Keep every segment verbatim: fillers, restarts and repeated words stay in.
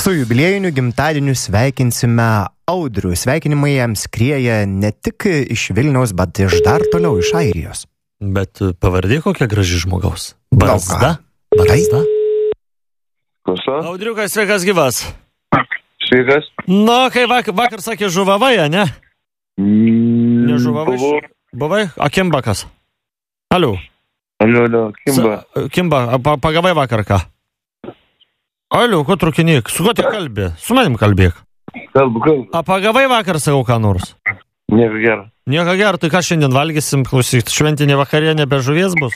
Su jubiliejiniu gimtadieniu sveikinsime Audrių. Sveikinimai jam skrieja ne tik iš Vilniaus, bet iš dar toliau iš Airijos. Bet pavardė kokia graži žmogaus. Barzda? Barzda? Klauso? Audriukas, sveikas gyvas. Sveikas. Nu, kai vakar, vakar sakė žuvavai, ne? Mm, Nežuvavai? buvau. Buvai? A Kimbakas? Aliu. Aliu, aliu, Kimba. Sa- Kimba, a pa- pagavai vakar ką? Aliu, ko trukinyk? Su ko tik kalbė? Su manim kalbėk. Kalbu, kalbu. A pagavai vakar, sakau, ką nors? Nieko gero. Nieko gero, tai ką šiandien valgysim, klausyk, šventinė vakarienė be žuvies bus?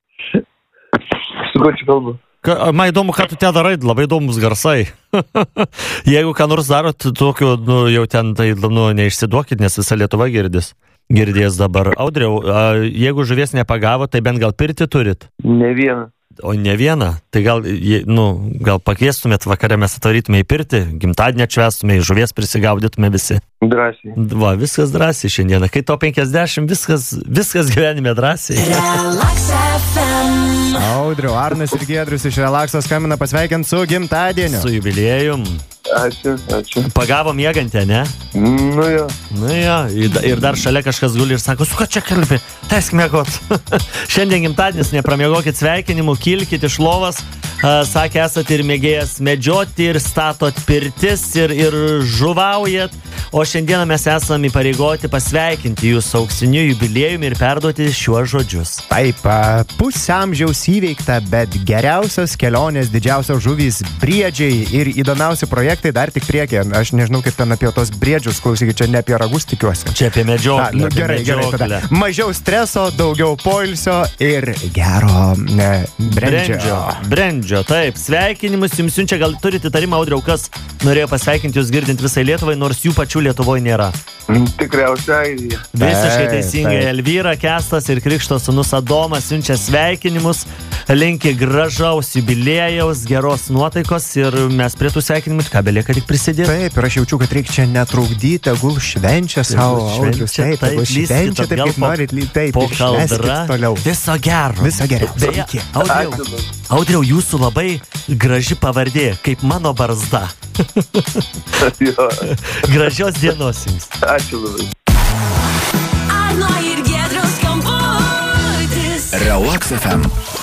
Su ko čia kalbu? Ka, man įdomu, ką tu te darai, labai įdomus garsai. Jeigu ką nors darot tokiu, nu, jau ten, tai, nu, neišsiduokit, nes visa Lietuva girdis. Girdės dabar. Audriau, a, jeigu žuvies nepagavo, tai bent gal pirti turit? Ne vieną. O ne vieną, tai gal, je- nu, gal pakviestumėt vakare, mes atvarytume į pirtį, gimtadienį atšvestume, žuvies prisigaudytume visi. Drąsiai. Va, viskas drąsiai šiandieną. Kai to penkiasdešimt, viskas, viskas gyvenime drąsiai. Relax F M. Audriau, Arnas ir Giedrius iš Relaxo skambina pasveikinti su gimtadieniu. Su jubiliejum. Ačiū, ačiū. Pagavo miegantę, ne? Nu jo. Nu jo, ir dar šalia kažkas guli ir sako, su ką čia kalbi? Teisk miegot. Šiandien gimtadienis, nepramiegokit sveikinimų, kilkit iš lovas. Sakė, esate ir mėgėjas medžioti, ir statot pirtis, ir, ir žuvaujat. O šiandieną mes esame įpareigoti pasveikinti jūsų auksiniu jubiliejumi ir perduoti šiuos žodžius. Taip, pusiamžiaus įveikta, bet geriausios kelionės, didžiausios žuvys, briedžiai ir įdomiausi projektai dar tik priekį. Aš nežinau, kaip ten apie tos briedžius, klausykit, čia ne apie ragus tikiuosi. Čia apie medžioklę. Na, nu, gerai, gerai, tada. Mažiau streso, daugiau poilsio ir gero ne, brendžio. Brendžio. Brendžio, taip. Sveikinimus jums siunčia, gal turite įtarimą, Audriau, kas norėjo pasveikinti jūs girdint visai Lietuvai, nors jų pačių Lietuvoje nėra. Tikriausiai. Visiškai Taip, teisingai. taip. Elvyra, Kestas ir Krikšto sūnus Adomas siunčia sveikinimus, linki gražaus jubiliejaus, geros nuotaikos ir mes prie tų sveikinimų, ką belieka tik prisidėti. Taip, ir aš jaučiu, kad reikia čia netrukdyti, tegul švenčia savo Audrius. Taip, tegul švenčia, taip kaip norit, taip, po ir kaldra. švęskit toliau. Viso gero. Viso geriausio. Beje, Iki. Audriau, Ačiū. Audriau, jūsų labai graži pavardė, kaip mano barzda. Jo. Gražios dienos jums. Ačiū labai. Arno ir Giedriaus skambutis. Relax F M.